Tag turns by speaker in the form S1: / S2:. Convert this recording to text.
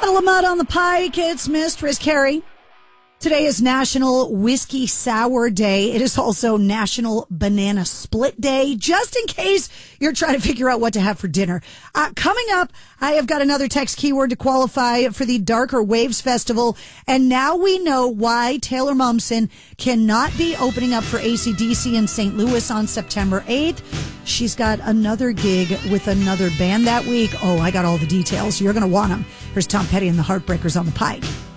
S1: Bottle of mud on the pike. It's Mistress Carrie. Today is National Whiskey Sour Day. It is also National Banana Split Day, just in case you're trying to figure out what to have for dinner. Coming up, I have got another text keyword to qualify for the Darker Waves Festival. And now we know why Taylor Momsen cannot be opening up for AC/DC in St. Louis on September 8th. She's got another gig with another band that week. Oh, I got all the details. You're going to want them. Here's Tom Petty and the Heartbreakers on the pike.